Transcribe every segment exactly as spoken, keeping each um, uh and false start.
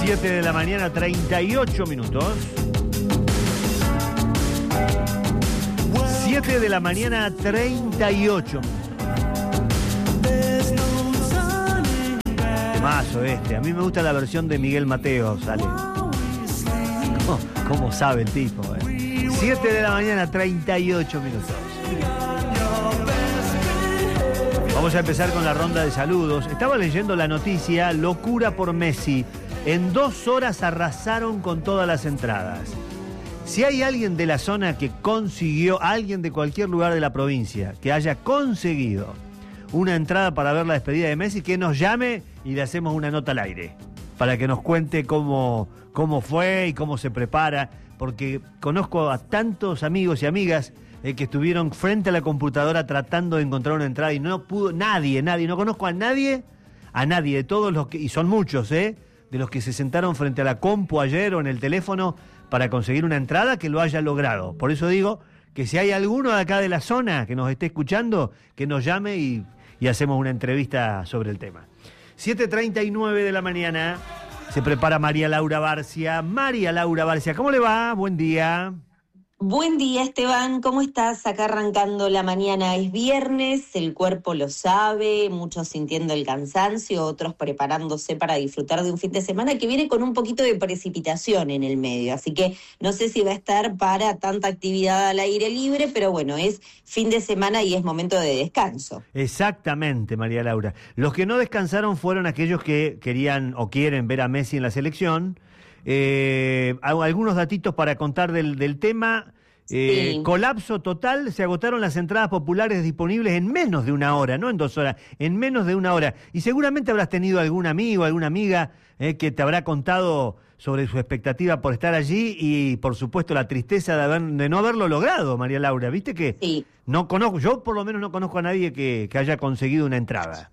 siete de la mañana, treinta y ocho minutos. siete de la mañana, treinta y ocho. Temazo este. A mí me gusta la versión de Miguel Mateo, sale. ¿Cómo, cómo sabe el tipo? Eh? siete de la mañana, treinta y ocho minutos. Vamos a empezar con la ronda de saludos. Estaba leyendo la noticia, locura por Messi. En dos horas arrasaron con todas las entradas. Si hay alguien de la zona que consiguió, alguien de cualquier lugar de la provincia, que haya conseguido una entrada para ver la despedida de Messi, que nos llame y le hacemos una nota al aire, para que nos cuente cómo, cómo fue y cómo se prepara, porque conozco a tantos amigos y amigas eh, que estuvieron frente a la computadora tratando de encontrar una entrada y no pudo, nadie, nadie, no conozco a nadie, a nadie, de todos los que, y son muchos, ¿eh? de los que se sentaron frente a la compu ayer o en el teléfono para conseguir una entrada, que lo haya logrado. Por eso digo que si hay alguno de acá de la zona que nos esté escuchando, que nos llame y, y hacemos una entrevista sobre el tema. siete treinta y nueve de la mañana, se prepara María Laura Barcia. María Laura Barcia, ¿cómo le va? Buen día. Buen día, Esteban, ¿cómo estás? Acá arrancando la mañana, es viernes, el cuerpo lo sabe, muchos sintiendo el cansancio, otros preparándose para disfrutar de un fin de semana que viene con un poquito de precipitación en el medio, así que no sé si va a estar para tanta actividad al aire libre, pero bueno, es fin de semana y es momento de descanso. Exactamente, María Laura. Los que no descansaron fueron aquellos que querían o quieren ver a Messi en la selección. Eh, algunos datitos para contar del, del tema. Eh, sí. Colapso total, se agotaron las entradas populares disponibles en menos de una hora, no en dos horas, en menos de una hora. Y seguramente habrás tenido algún amigo, alguna amiga eh, que te habrá contado sobre su expectativa por estar allí y, por supuesto, la tristeza de, haber, de no haberlo logrado, María Laura. ¿Viste que sí. no conozco, yo por lo menos no conozco a nadie que, que haya conseguido una entrada?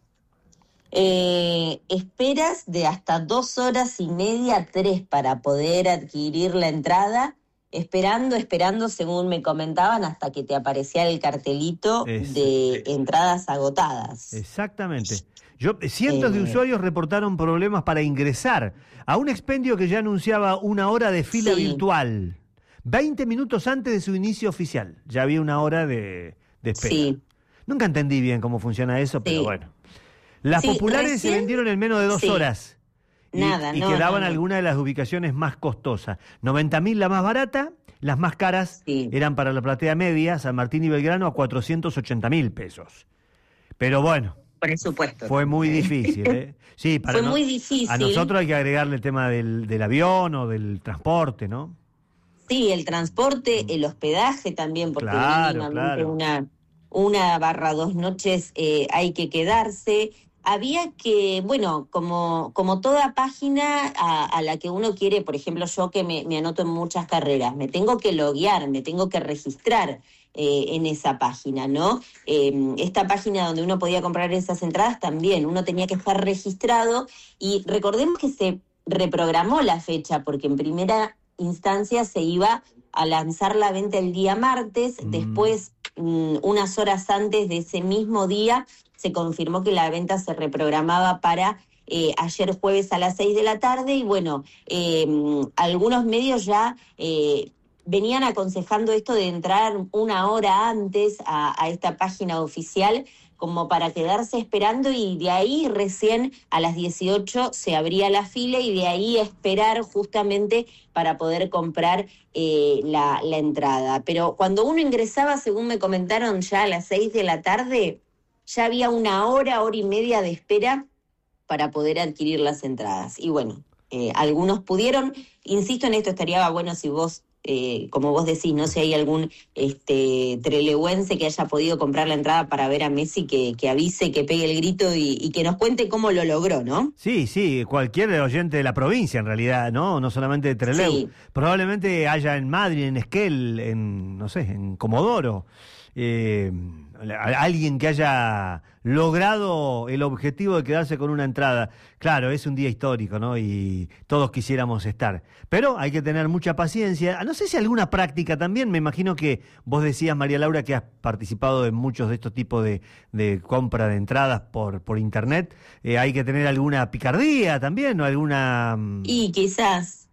Eh, esperas de hasta dos horas y media, tres, para poder adquirir la entrada, esperando, esperando, según me comentaban, hasta que te aparecía el cartelito es, de entradas agotadas. Exactamente. Yo, cientos eh, de usuarios reportaron problemas para ingresar a un expendio que ya anunciaba una hora de fila sí. virtual. veinte minutos antes de su inicio oficial. Ya había una hora de, de espera. Sí. Nunca entendí bien cómo funciona eso, pero sí. bueno. Las sí, populares recién se vendieron en menos de dos sí. horas. Y, Nada, y no, quedaban no, no. algunas de las ubicaciones más costosas. noventa mil la más barata, las más caras sí. eran para la platea media, San Martín y Belgrano, a cuatrocientos ochenta mil pesos. Pero bueno, presupuesto. Fue muy difícil. ¿eh? Sí, para fue no, muy difícil. A nosotros hay que agregarle el tema del, del avión o del transporte, ¿no? Sí, el transporte, el hospedaje también, porque claro, mínimamente claro. una, una barra dos noches eh, hay que quedarse. Había que, bueno, como, como toda página a, a la que uno quiere, por ejemplo, yo que me, me anoto en muchas carreras, me tengo que loguear, me tengo que registrar eh, en esa página, ¿no? Eh, esta página donde uno podía comprar esas entradas también, uno tenía que estar registrado y recordemos que se reprogramó la fecha porque en primera instancia se iba a lanzar la venta el día martes, mm. después, mm, unas horas antes de ese mismo día, se confirmó que la venta se reprogramaba para eh, ayer jueves a las seis de la tarde y bueno, eh, algunos medios ya eh, venían aconsejando esto de entrar una hora antes a, a esta página oficial como para quedarse esperando y de ahí recién a las dieciocho se abría la fila y de ahí esperar justamente para poder comprar eh, la, la entrada. Pero cuando uno ingresaba, según me comentaron ya a las seis de la tarde, ya había una hora, hora y media de espera para poder adquirir las entradas. Y bueno, eh, algunos pudieron, insisto en esto, estaría bueno si vos, eh, como vos decís, no sé si hay algún este, trelewense que haya podido comprar la entrada para ver a Messi, que, que avise, que pegue el grito y, y que nos cuente cómo lo logró, ¿no? Sí, sí, cualquier oyente de la provincia en realidad, ¿no? No solamente de Trelew. Sí. Probablemente haya en Madrid, en Esquel, en, no sé, en Comodoro. eh, a alguien que haya logrado el objetivo de quedarse con una entrada. Claro, es un día histórico, ¿no? Y todos quisiéramos estar. Pero hay que tener mucha paciencia. No sé si alguna práctica también. Me imagino que vos decías, María Laura, que has participado en muchos de estos tipos de, de compra de entradas por, por internet. Eh, hay que tener alguna picardía también, ¿no? Alguna... Y quizás...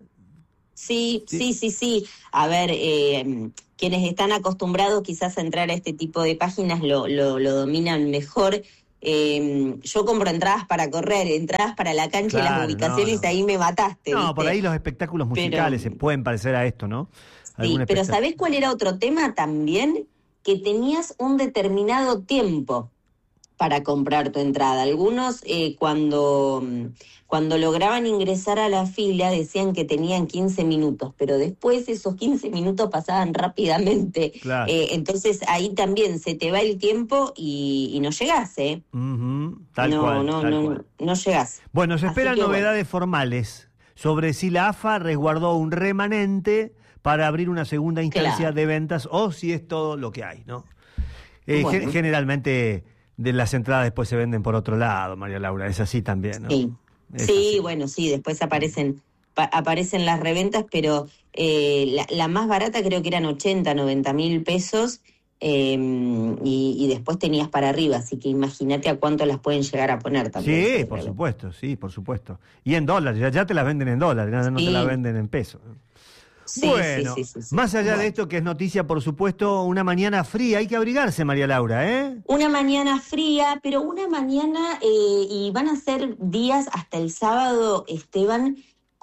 Sí, sí, sí, sí, sí. A ver, eh, quienes están acostumbrados quizás a entrar a este tipo de páginas lo, lo, lo dominan mejor. Eh, yo compro entradas para correr, entradas para la cancha, claro, y las ubicaciones, no, no. Ahí me mataste. No, ¿viste? Por ahí los espectáculos musicales pero, se pueden parecer a esto, ¿no? Sí, pero ¿sabés cuál era otro tema también? Que tenías un determinado tiempo para comprar tu entrada. Algunos eh, cuando, cuando lograban ingresar a la fila decían que tenían quince minutos, pero después esos quince minutos pasaban rápidamente. Claro. Eh, entonces ahí también se te va el tiempo y, y no llegás, ¿eh? Uh-huh. Tal no, cual, no, tal no, cual. no llegás. Bueno, se esperan novedades bueno. formales sobre si la A F A resguardó un remanente para abrir una segunda instancia claro. de ventas o si es todo lo que hay, ¿no? Eh, bueno. Generalmente... de las entradas después se venden por otro lado, María Laura, es así también, ¿no? Sí, es sí así. Bueno, sí, después aparecen pa- aparecen las reventas, pero eh, la, la más barata creo que eran ochenta, noventa mil pesos eh, y, y después tenías para arriba, así que imagínate a cuánto las pueden llegar a poner también. Sí, por reventa. supuesto, sí, por supuesto. Y en dólares, ya, ya te las venden en dólares, no, no sí. te las venden en pesos. Sí, bueno, sí, sí, sí, sí. más allá bueno. de esto que es noticia, por supuesto, una mañana fría, hay que abrigarse, María Laura, ¿eh? Una mañana fría, pero una mañana, eh, y van a ser días hasta el sábado, Esteban,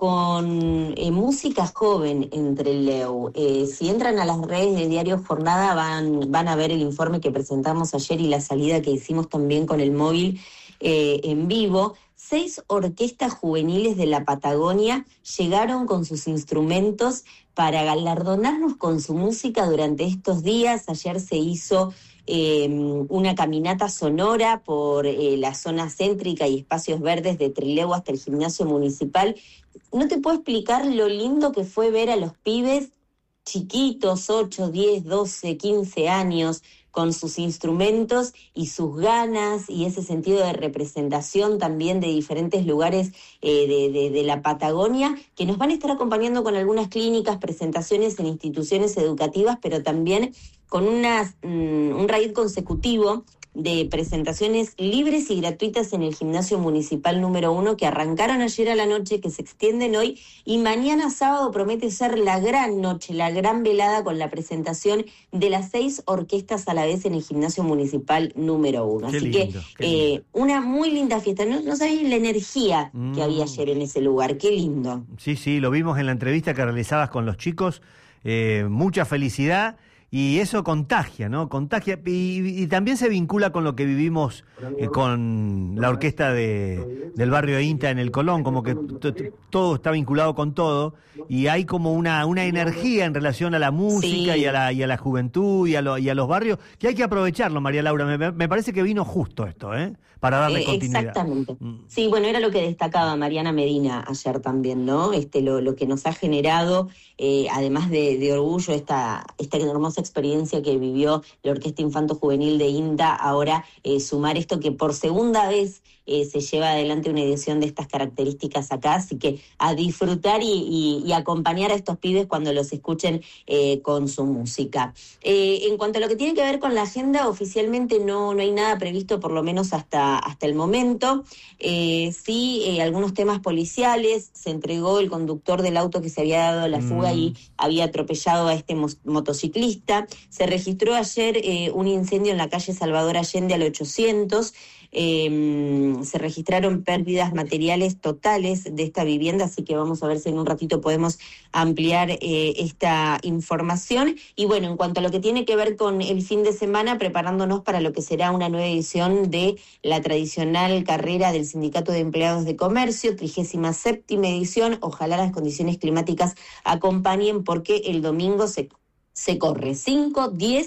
con eh, música joven en Trelew. Eh, si entran a las redes de Diario Jornada van, van a ver el informe que presentamos ayer y la salida que hicimos también con el móvil eh, en vivo. Seis orquestas juveniles de la Patagonia llegaron con sus instrumentos para galardonarnos con su música durante estos días. Ayer se hizo eh, una caminata sonora por eh, la zona céntrica y espacios verdes de Trelew hasta el gimnasio municipal. No te puedo explicar lo lindo que fue ver a los pibes chiquitos, ocho, diez, doce, quince años, con sus instrumentos y sus ganas y ese sentido de representación también de diferentes lugares eh, de, de, de la Patagonia, que nos van a estar acompañando con algunas clínicas, presentaciones en instituciones educativas, pero también con unas, mm, un raíz consecutivo de presentaciones libres y gratuitas en el gimnasio municipal número uno que arrancaron ayer a la noche, que se extienden hoy y mañana sábado promete ser la gran noche, la gran velada con la presentación de las seis orquestas a la vez en el gimnasio municipal número uno. Qué Así lindo, que eh, una muy linda fiesta. No, no sabéis la energía mm. que había ayer en ese lugar. Qué lindo. Sí, sí, lo vimos en la entrevista que realizabas con los chicos. Eh, mucha felicidad. Y eso contagia, ¿no? Contagia y, y también se vincula con lo que vivimos eh, con la orquesta de, del barrio INTA en el Colón, como que t- t- todo está vinculado con todo y hay como una, una energía en relación a la música sí. y, a la, y a la juventud y a, lo, y a los barrios, que hay que aprovecharlo, María Laura. Me, me parece que vino justo esto, ¿eh? Para darle eh, continuidad. Exactamente. Mm. Sí, bueno, era lo que destacaba Mariana Medina ayer también, ¿no? Este, lo, lo que nos ha generado, eh, además de, de orgullo, esta, esta hermosa experiencia que vivió la Orquesta Infanto Juvenil de INTA, ahora eh, sumar esto que por segunda vez eh, se lleva adelante una edición de estas características acá, así que a disfrutar y, y, y acompañar a estos pibes cuando los escuchen eh, con su música. Eh, en cuanto a lo que tiene que ver con la agenda, oficialmente no, no hay nada previsto, por lo menos hasta, hasta el momento. Eh, sí, eh, algunos temas policiales, se entregó el conductor del auto que se había dado la fuga mm. y había atropellado a este mo- motociclista. Se registró ayer eh, un incendio en la calle Salvador Allende al ochocientos. Eh, se registraron pérdidas materiales totales de esta vivienda, así que vamos a ver si en un ratito podemos ampliar eh, esta información. Y bueno, en cuanto a lo que tiene que ver con el fin de semana, preparándonos para lo que será una nueva edición de la tradicional carrera del Sindicato de Empleados de Comercio, trigésima séptima edición. Ojalá las condiciones climáticas acompañen porque el domingo se, se corre cinco, diez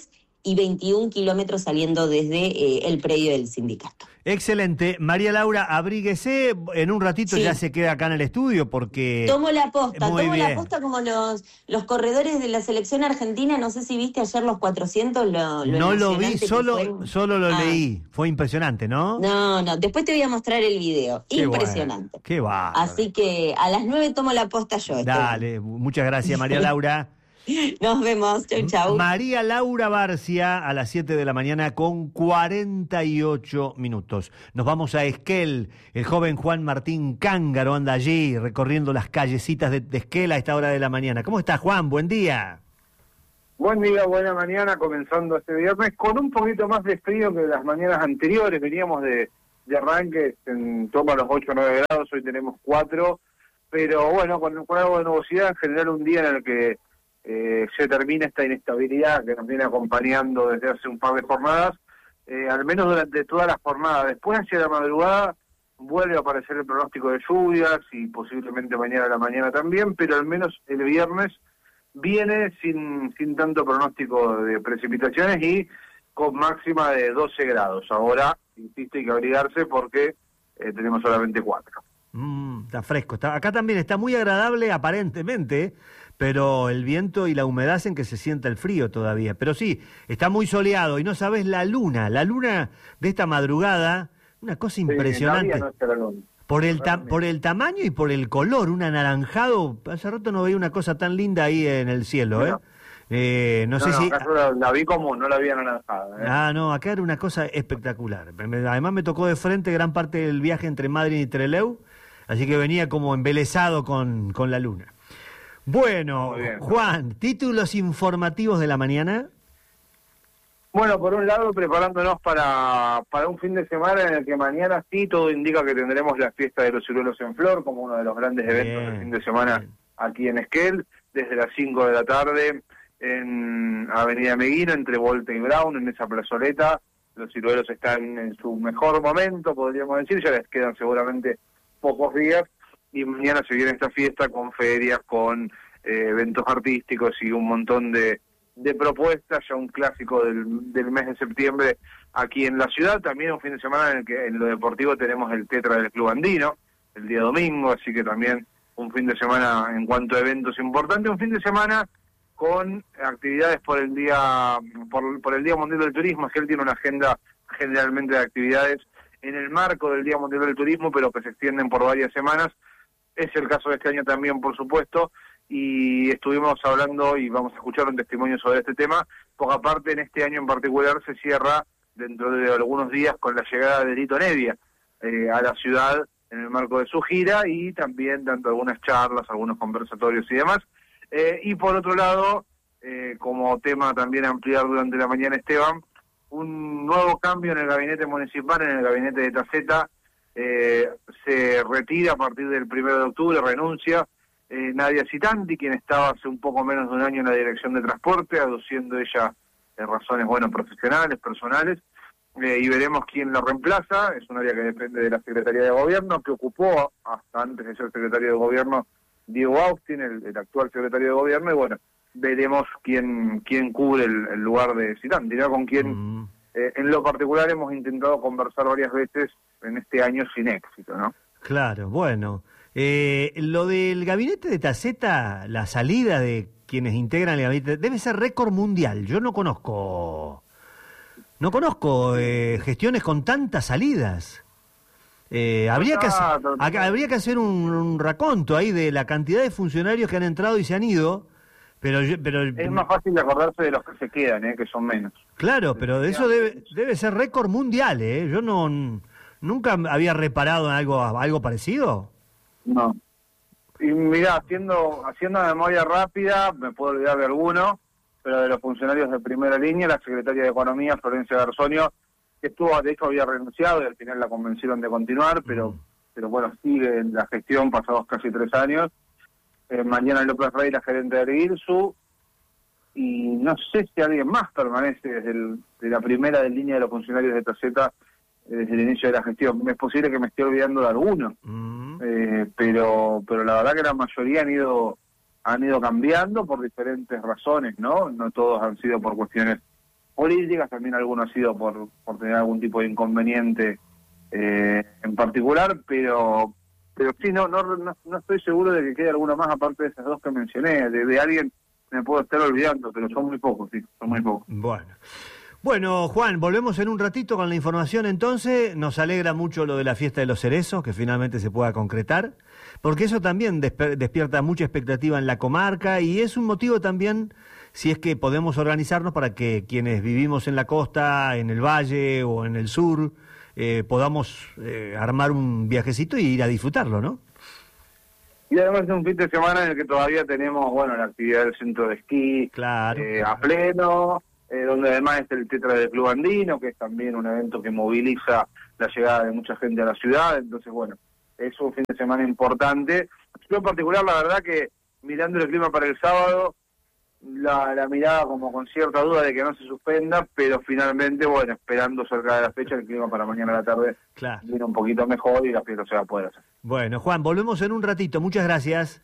y veintiún kilómetros saliendo desde eh, el predio del sindicato. Excelente. María Laura, abríguese, en un ratito Sí. ya se queda acá en el estudio porque... Tomo la posta, Muy tomo bien. la posta como los, los corredores de la selección argentina, no sé si viste ayer los cuatrocientos, lo, lo No lo vi, emocionante que solo, fue. solo lo Ah. leí. Fue impresionante, ¿no? No, no, después te voy a mostrar el video, Qué impresionante. bueno, qué bárbaro. Así que a las nueve tomo la posta yo. Esteban. Dale, muchas gracias, María Laura. Nos vemos, chau, chau. María Laura Barcia a las siete de la mañana con cuarenta y ocho minutos. Nos vamos a Esquel. El joven Juan Martín Cángaro anda allí recorriendo las callecitas de, de Esquel a esta hora de la mañana. ¿Cómo estás, Juan? Buen día. Buen día, buena mañana, comenzando este viernes con un poquito más de frío que las mañanas anteriores. Veníamos de, de arranque en torno a los ocho o nueve grados, hoy tenemos cuatro, pero bueno, con, con algo de nubosidad, en general un día en el que eh, se termina esta inestabilidad que nos viene acompañando desde hace un par de jornadas, eh, al menos durante toda la jornada. Después, hacia la madrugada, vuelve a aparecer el pronóstico de lluvias y posiblemente mañana a la mañana también, pero al menos el viernes viene sin, sin tanto pronóstico de precipitaciones y con máxima de doce grados. Ahora, insisto, hay que abrigarse porque eh, tenemos solamente cuatro. Mm, está fresco. Está, acá también está muy agradable aparentemente, pero el viento y la humedad hacen que se sienta el frío todavía. Pero sí, está muy soleado y no sabes la luna, la luna de esta madrugada, una cosa impresionante. Sí, no está la luna. Por el, ta por el tamaño y por el color, un anaranjado. Hace rato no veía una cosa tan linda ahí en el cielo, ¿eh? No, eh, no, no sé no, si... la, la vi como no la vi anaranjada. ¿eh? Ah, no, acá era una cosa espectacular. Además me tocó de frente gran parte del viaje entre Madrid y Trelew, así que venía como embelesado con, con la luna. Bueno, Juan, títulos informativos de la mañana. Bueno, por un lado, preparándonos para, para un fin de semana en el que mañana sí todo indica que tendremos la fiesta de los ciruelos en flor como uno de los grandes eventos Bien, del fin de semana bien. aquí en Esquel, desde las cinco de la tarde en Avenida Meguino, entre Volta y Brown, en esa plazoleta. Los ciruelos están en su mejor momento, podríamos decir, ya les quedan seguramente pocos días, y mañana se viene esta fiesta con ferias, con eh, eventos artísticos y un montón de de propuestas, ya un clásico del, del mes de septiembre aquí en la ciudad. También un fin de semana en el que en lo deportivo tenemos el Tetra del Club Andino, el día domingo, así que también un fin de semana en cuanto a eventos importante, un fin de semana con actividades por el día por, por el Día Mundial del Turismo. Él tiene una agenda generalmente de actividades en el marco del Día Mundial del Turismo, pero que se extienden por varias semanas. Es el caso de este año también, por supuesto, y estuvimos hablando y vamos a escuchar un testimonio sobre este tema, porque aparte en este año en particular se cierra dentro de algunos días con la llegada de Lito Nevia eh, a la ciudad en el marco de su gira, y también dando algunas charlas, algunos conversatorios y demás. Eh, y por otro lado, eh, como tema también a ampliar durante la mañana, Esteban, un nuevo cambio en el gabinete municipal, en el gabinete de Taceta. Eh, se retira a partir del primero de octubre, renuncia eh, Nadia Citanti, quien estaba hace un poco menos de un año en la dirección de transporte, aduciendo ella eh, razones, bueno, profesionales, personales, eh, y veremos quién la reemplaza. Es un área que depende de la Secretaría de Gobierno, que ocupó hasta antes de ser secretario de Gobierno Diego Austin, el, el actual secretario de Gobierno, y bueno, veremos quién quién cubre el, el lugar de Citanti, ¿no? Con quien mm. eh, en lo particular hemos intentado conversar varias veces en este año sin éxito, ¿no? Claro, bueno. Eh, lo del gabinete de Taceta, la salida de quienes integran el gabinete, debe ser récord mundial. Yo no conozco, no conozco eh, gestiones con tantas salidas. Eh, habría, que hacer, habría que hacer un, un raconto ahí de la cantidad de funcionarios que han entrado y se han ido. Pero, pero es más fácil de acordarse de los que se quedan, ¿eh? Que son menos. Claro, pero de eso debe, debe ser récord mundial, ¿eh? Yo no... ¿Nunca había reparado en algo algo parecido? No. Y mirá, haciendo haciendo memoria rápida, me puedo olvidar de alguno, pero de los funcionarios de primera línea, la secretaria de Economía, Florencia Garzonio, que estuvo, de hecho había renunciado y al final la convencieron de continuar, pero mm. pero bueno, sigue en la gestión pasados casi tres años. Eh, Mariana López Rey, la gerente de Irsu, y no sé si alguien más permanece desde el, de la primera de línea de los funcionarios de Taceta desde el inicio de la gestión. Es posible que me esté olvidando de alguno, mm. eh, pero pero la verdad que la mayoría han ido han ido cambiando por diferentes razones, ¿no? No todos han sido por cuestiones políticas, también alguno ha sido por, por tener algún tipo de inconveniente eh, en particular, pero pero sí, no, no no no estoy seguro de que quede alguno más aparte de esas dos que mencioné. De, de alguien me puedo estar olvidando, pero son muy pocos, sí, son muy pocos. Bueno. Bueno, Juan, volvemos en un ratito con la información entonces. Nos alegra mucho lo de la fiesta de los cerezos, que finalmente se pueda concretar, porque eso también despe- despierta mucha expectativa en la comarca y es un motivo también, si es que podemos organizarnos para que quienes vivimos en la costa, en el valle o en el sur, eh, podamos eh, armar un viajecito y ir a disfrutarlo, ¿no? Y además es un fin de semana en el que todavía tenemos, bueno, la actividad del centro de esquí Claro. eh, a pleno, Eh, donde además es el Tetra del Club Andino, que es también un evento que moviliza la llegada de mucha gente a la ciudad. Entonces, bueno, es un fin de semana importante. Yo en particular, la verdad que mirando el clima para el sábado, la, la miraba como con cierta duda de que no se suspenda, pero finalmente, bueno, esperando cerca de la fecha, el clima para mañana a la tarde Claro. viene un poquito mejor y la fiesta se va a poder hacer. Bueno, Juan, volvemos en un ratito. Muchas gracias.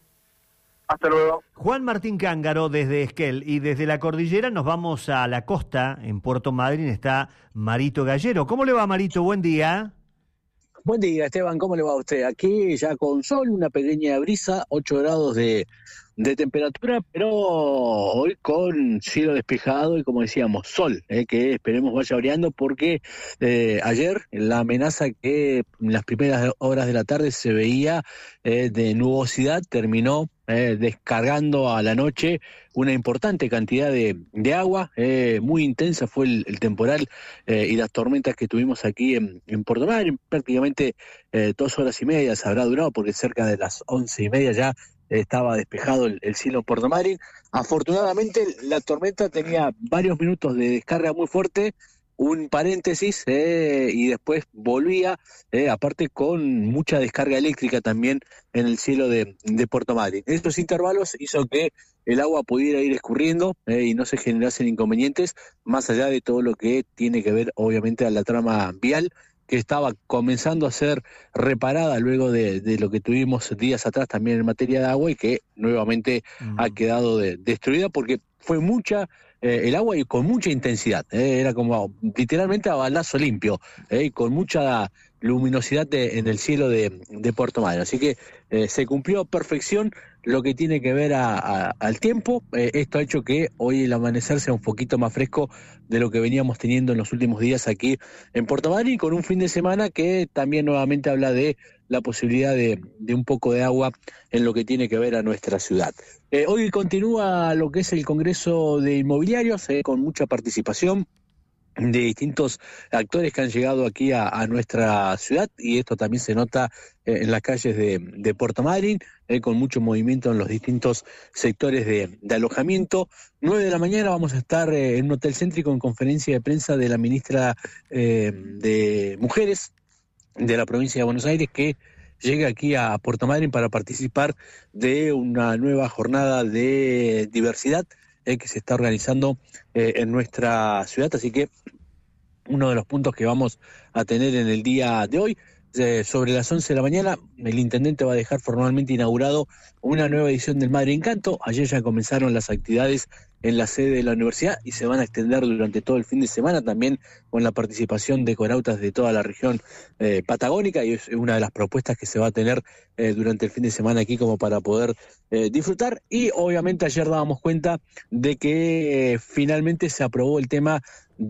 Hasta luego. Juan Martín Cángaro desde Esquel, y desde la cordillera nos vamos a la costa, en Puerto Madryn está Marito Gallero. ¿Cómo le va, Marito? Buen día. Buen día, Esteban, ¿cómo le va a usted? Aquí ya con sol, una pequeña brisa, ocho grados de, de temperatura, pero hoy con cielo despejado y, como decíamos, sol, eh, que esperemos vaya variando, porque eh, ayer la amenaza que en las primeras horas de la tarde se veía eh, de nubosidad terminó Eh, descargando a la noche una importante cantidad de, de agua. Eh, muy intensa fue el, el temporal eh, y las tormentas que tuvimos aquí en, en Puerto Madryn. Prácticamente eh, dos horas y media se habrá durado, porque cerca de las once y media ya eh, estaba despejado el, el cielo en Puerto Madryn. Afortunadamente la tormenta tenía varios minutos de descarga muy fuerte, un paréntesis eh, y después volvía, eh, aparte con mucha descarga eléctrica también en el cielo de, de Puerto Madryn. Estos intervalos hizo que el agua pudiera ir escurriendo eh, y no se generasen inconvenientes, más allá de todo lo que tiene que ver obviamente a la trama vial, que estaba comenzando a ser reparada luego de, de lo que tuvimos días atrás también en materia de agua, y que nuevamente mm. ha quedado de, destruida, porque fue mucha Eh, el agua y con mucha intensidad, eh, era como literalmente a balazo limpio, eh, y con mucha luminosidad de, en el cielo de, de Puerto Madryn. Así que eh, se cumplió a perfección lo que tiene que ver a, a, al tiempo. Eh, esto ha hecho que hoy el amanecer sea un poquito más fresco de lo que veníamos teniendo en los últimos días aquí en Puerto Madryn, con un fin de semana que también nuevamente habla de la posibilidad de, de un poco de agua en lo que tiene que ver a nuestra ciudad. Eh, hoy continúa lo que es el Congreso de Inmobiliarios, eh, con mucha participación de distintos actores que han llegado aquí a, a nuestra ciudad, y esto también se nota eh, en las calles de, de Puerto Madryn, eh, con mucho movimiento en los distintos sectores de, de alojamiento. nueve de la mañana vamos a estar eh, en un hotel céntrico en conferencia de prensa de la ministra eh, de Mujeres de la provincia de Buenos Aires, que llega aquí a Puerto Madryn para participar de una nueva jornada de diversidad eh, que se está organizando eh, en nuestra ciudad. Así que uno de los puntos que vamos a tener en el día de hoy, eh, sobre las once de la mañana, el intendente va a dejar formalmente inaugurado una nueva edición del Madre Encanto. Ayer ya comenzaron las actividades en la sede de la universidad y se van a extender durante todo el fin de semana, también con la participación de corautas de toda la región eh, patagónica, y es una de las propuestas que se va a tener eh, durante el fin de semana aquí, como para poder eh, disfrutar. Y obviamente ayer dábamos cuenta de que eh, finalmente se aprobó el tema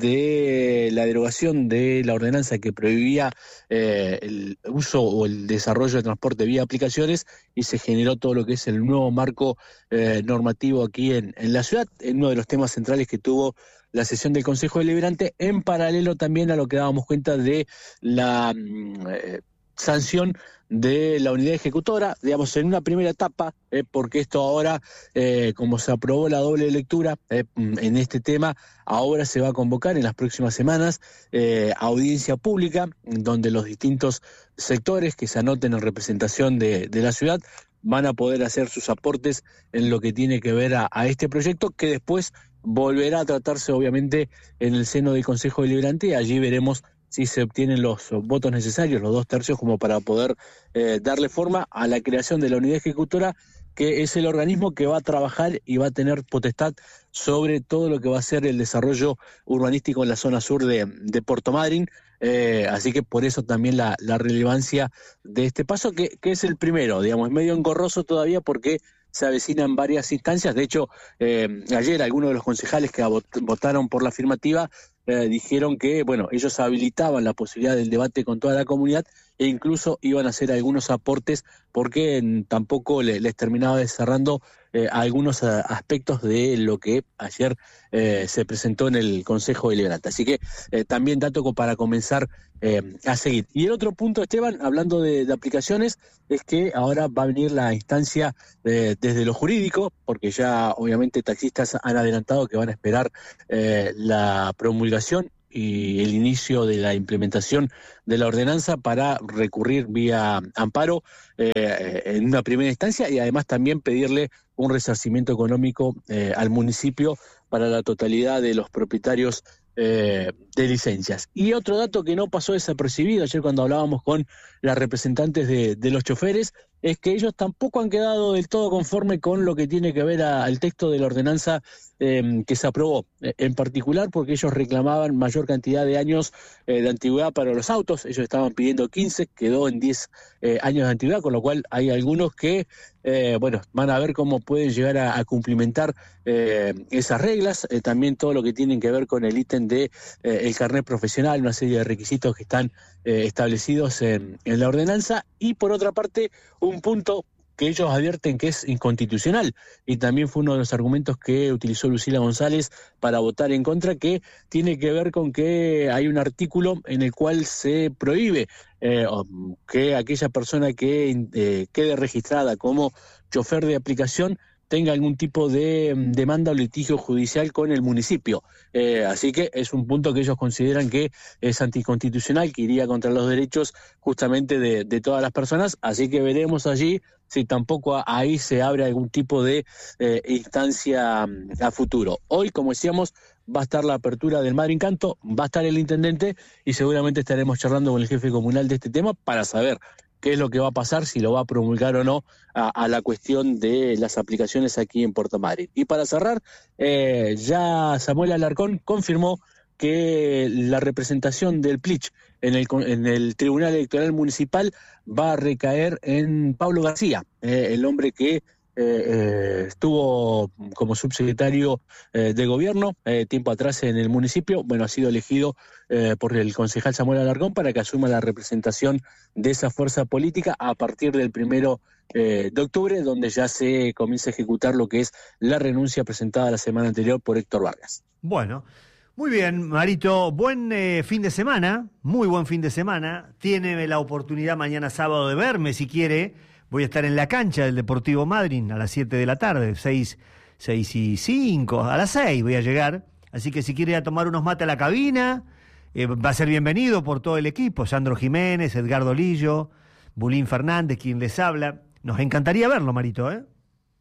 de la derogación de la ordenanza que prohibía eh, el uso o el desarrollo de transporte vía aplicaciones, y se generó todo lo que es el nuevo marco eh, normativo aquí en, en la ciudad, en uno de los temas centrales que tuvo la sesión del Consejo Deliberante, en paralelo también a lo que dábamos cuenta de la eh, sanción de la unidad ejecutora, digamos, en una primera etapa, eh, porque esto ahora, eh, como se aprobó la doble lectura eh, en este tema, ahora se va a convocar en las próximas semanas eh, audiencia pública, donde los distintos sectores que se anoten en representación de, de la ciudad van a poder hacer sus aportes en lo que tiene que ver a, a este proyecto, que después volverá a tratarse obviamente en el seno del Consejo Deliberante, y allí veremos si se obtienen los votos necesarios, los dos tercios, como para poder eh, darle forma a la creación de la unidad ejecutora, que es el organismo que va a trabajar y va a tener potestad sobre todo lo que va a ser el desarrollo urbanístico en la zona sur de, de Puerto Madryn. Eh, así que por eso también la, la relevancia de este paso, que, que es el primero, digamos, medio engorroso todavía porque se avecinan varias instancias. De hecho, eh, ayer algunos de los concejales que votaron por la afirmativa eh, dijeron que, bueno, ellos habilitaban la posibilidad del debate con toda la comunidad e incluso iban a hacer algunos aportes porque mm, tampoco le, les terminaba cerrando eh, algunos a, aspectos de lo que ayer eh, se presentó en el Consejo Deliberante. Así que eh, también dato para comenzar eh, a seguir. Y el otro punto, Esteban, hablando de, de aplicaciones, es que ahora va a venir la instancia eh, desde lo jurídico, porque ya obviamente taxistas han adelantado que van a esperar eh, la promulgación y el inicio de la implementación de la ordenanza para recurrir vía amparo eh, en una primera instancia y además también pedirle un resarcimiento económico eh, al municipio para la totalidad de los propietarios eh, de licencias. Y otro dato que no pasó desapercibido ayer cuando hablábamos con las representantes de, de los choferes es que ellos tampoco han quedado del todo conforme con lo que tiene que ver a, al texto de la ordenanza eh, que se aprobó, eh, en particular porque ellos reclamaban mayor cantidad de años eh, de antigüedad para los autos. Ellos estaban pidiendo quince, quedó en diez eh, años de antigüedad, con lo cual hay algunos que eh, bueno, van a ver cómo pueden llegar a, a cumplimentar eh, esas reglas, eh, también todo lo que tienen que ver con el ítem de eh, el carnet profesional, una serie de requisitos que están eh, establecidos en, en la ordenanza. Y por otra parte, un punto que ellos advierten que es inconstitucional, y también fue uno de los argumentos que utilizó Lucila González para votar en contra, que tiene que ver con que hay un artículo en el cual se prohíbe eh, que aquella persona que eh, quede registrada como chofer de aplicación tenga algún tipo de demanda o litigio judicial con el municipio. Eh, así que es un punto que ellos consideran que es anticonstitucional, que iría contra los derechos justamente de, de todas las personas. Así que veremos allí si tampoco ahí se abre algún tipo de eh, instancia a futuro. Hoy, como decíamos, va a estar la apertura del Madryn Canto, va a estar el intendente y seguramente estaremos charlando con el jefe comunal de este tema para saber qué es lo que va a pasar, si lo va a promulgar o no a, a la cuestión de las aplicaciones aquí en Puerto Madryn. Y para cerrar, eh, ya Samuel Alarcón confirmó que la representación del P L I C H en el, en el Tribunal Electoral Municipal va a recaer en Pablo García, eh, el hombre que Eh, eh, estuvo como subsecretario eh, de gobierno eh, tiempo atrás en el municipio. Bueno, ha sido elegido eh, por el concejal Samuel Alarcón para que asuma la representación de esa fuerza política a partir del primero eh, de octubre, donde ya se comienza a ejecutar lo que es la renuncia presentada la semana anterior por Héctor Vargas. Bueno, muy bien, Marito, buen eh, fin de semana, muy buen fin de semana. Tiene la oportunidad mañana sábado de verme si quiere. Voy a estar en la cancha del Deportivo Madryn a las siete de la tarde, seis, seis y cinco, a las seis voy a llegar. Así que si quiere ir a tomar unos mates a la cabina, eh, va a ser bienvenido por todo el equipo. Sandro Jiménez, Edgardo Lillo, Bulín Fernández, quien les habla. Nos encantaría verlo, Marito, ¿eh?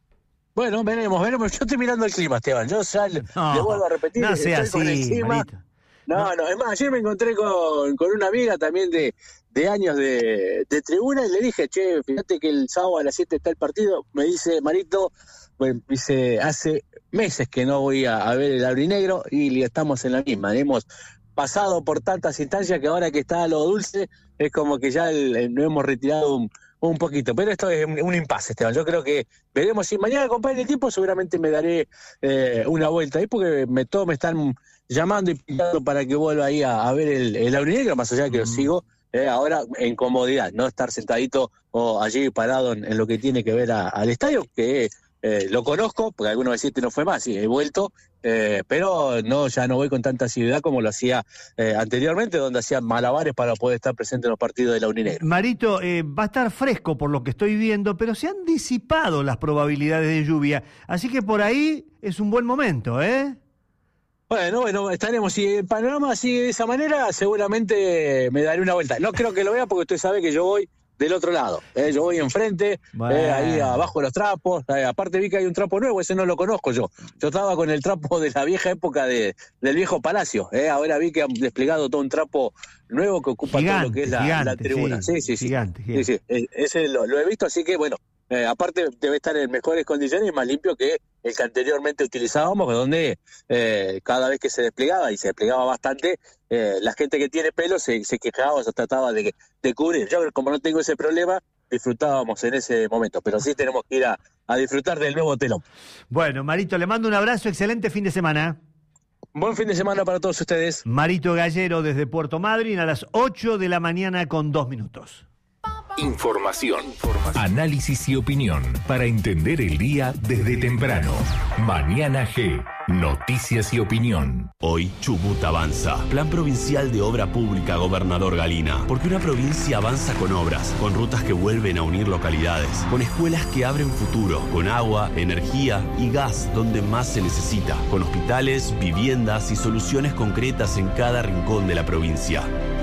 Bueno, veremos, veremos. Yo estoy mirando el clima, Esteban. Yo ya le, no, le vuelvo a repetir. No sea así, Marito. No, no, no, es más, ayer me encontré con, con una amiga también de, de años de, de tribuna y le dije, che, fíjate que el sábado a las siete está el partido. Me dice, Marito, bueno, dice, hace meses que no voy a, a ver el aurinegro y estamos en la misma. Hemos pasado por tantas instancias que ahora que está lo dulce, es como que ya el, el, nos hemos retirado un, un poquito. Pero esto es un, un impasse, Esteban. Yo creo que veremos si mañana acompaña el tiempo, seguramente me daré eh, una vuelta ahí porque me, todos me están llamando y pidiendo para que vuelva ahí a, a ver el, el aurinegro, más allá de que mm. lo sigo eh, ahora en comodidad, no estar sentadito o allí parado en, en lo que tiene que ver a, al estadio, que eh, lo conozco, porque algunos decían que no fue más, sí, he vuelto, eh, pero no ya no voy con tanta asiduidad como lo hacía eh, anteriormente, donde hacía malabares para poder estar presente en los partidos de la Aurinegro. Marito, eh, va a estar fresco por lo que estoy viendo, pero se han disipado las probabilidades de lluvia, así que por ahí es un buen momento, ¿eh? Bueno, bueno, estaremos. Si el panorama sigue de esa manera, seguramente me daré una vuelta. No creo que lo vea porque usted sabe que yo voy del otro lado. ¿eh? Yo voy enfrente, bueno. eh, ahí abajo de los trapos. Eh, aparte vi que hay un trapo nuevo, ese no lo conozco yo. Yo estaba con el trapo de la vieja época de, del viejo palacio. Eh. Ahora vi que han desplegado todo un trapo nuevo que ocupa gigante, todo lo que es la, gigante, la tribuna. Sí, sí, sí. sí, gigante, gigante. sí, sí. Ese lo, lo he visto, así que bueno, Eh, aparte debe estar en mejores condiciones y más limpio que el que anteriormente utilizábamos, donde eh, cada vez que se desplegaba, y se desplegaba bastante, eh, la gente que tiene pelo se, se quejaba, se trataba de, de cubrir. Yo, como no tengo ese problema, disfrutábamos en ese momento, pero sí tenemos que ir a, a disfrutar del nuevo telón. Bueno, Marito, le mando un abrazo, excelente fin de semana. Buen fin de semana para todos ustedes. Marito Gallero desde Puerto Madryn a las ocho de la mañana con dos minutos. Información, análisis y opinión para entender el día desde temprano. Mañana G, noticias y opinión. Hoy Chubut avanza. Plan provincial de obra pública, gobernador Galina. Porque una provincia avanza con obras, con rutas que vuelven a unir localidades, con escuelas que abren futuro, con agua, energía y gas donde más se necesita, con hospitales, viviendas y soluciones concretas en cada rincón de la provincia.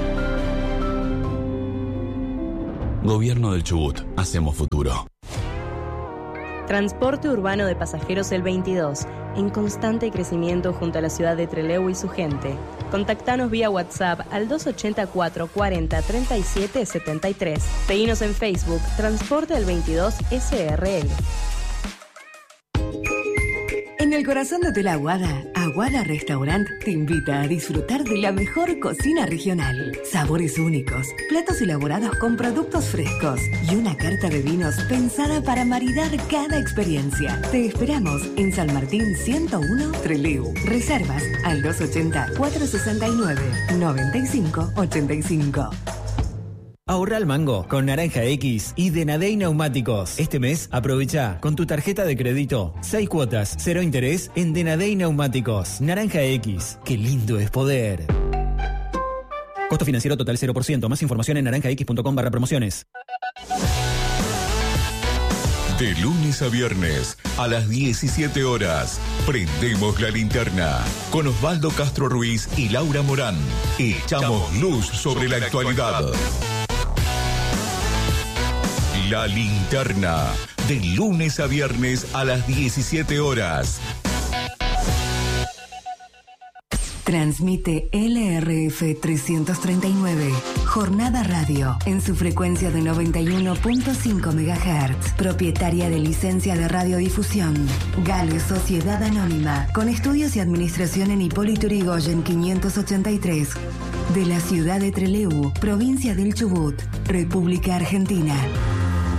Gobierno del Chubut. Hacemos futuro. Transporte urbano de pasajeros el veintidós, en constante crecimiento junto a la ciudad de Trelew y su gente. Contactanos vía WhatsApp al dos ochenta, cuatro cuarenta, treinta y siete setenta y tres. Seguinos en Facebook, Transporte el veintidós S R L. En el corazón de Hotel Aguada, Aguada Restaurant te invita a disfrutar de la mejor cocina regional. Sabores únicos, platos elaborados con productos frescos y una carta de vinos pensada para maridar cada experiencia. Te esperamos en San Martín ciento uno, Trelew. Reservas al dos ochenta, cuatro sesenta y nueve, noventa y cinco ochenta y cinco. Ahorra al mango con Naranja X y Denadey Neumáticos. Este mes aprovecha con tu tarjeta de crédito seis cuotas, cero interés en Denadey Neumáticos. Naranja X, qué lindo es poder. Costo financiero total cero por ciento. Más información en naranjax.com barra promociones. De lunes a viernes a las diecisiete horas, prendemos la linterna con Osvaldo Castro Ruiz y Laura Morán. Echamos luz sobre la actualidad. La linterna, de lunes a viernes a las diecisiete horas. Transmite L R F trescientos treinta y nueve, Jornada Radio, en su frecuencia de noventa y uno punto cinco megahertz, propietaria de licencia de radiodifusión. Gale Sociedad Anónima, con estudios y administración en Hipólito Yrigoyen quinientos ochenta y tres, de la ciudad de Trelew, provincia del Chubut, República Argentina.